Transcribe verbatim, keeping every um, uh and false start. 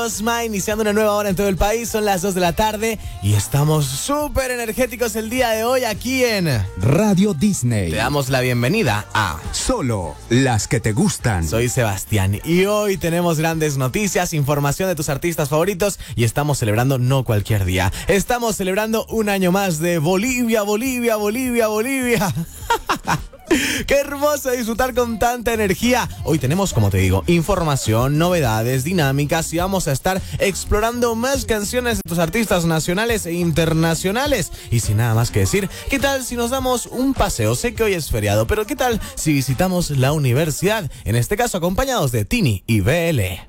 Osma, iniciando una nueva hora en todo el país, son las dos de la tarde y estamos súper energéticos el día de hoy aquí en Radio Disney. Te damos la bienvenida a Solo las que te gustan. Soy Sebastián y hoy tenemos grandes noticias, información de tus artistas favoritos y estamos celebrando no cualquier día. Estamos celebrando un año más de Bolivia, Bolivia, Bolivia, Bolivia. ¡Qué hermoso disfrutar con tanta energía! Hoy tenemos, como te digo, información, novedades, dinámicas y vamos a estar explorando más canciones de tus artistas nacionales e internacionales. Y sin nada más que decir, ¿qué tal si nos damos un paseo? Sé que hoy es feriado, pero ¿qué tal si visitamos la universidad? En este caso acompañados de Tini y B L.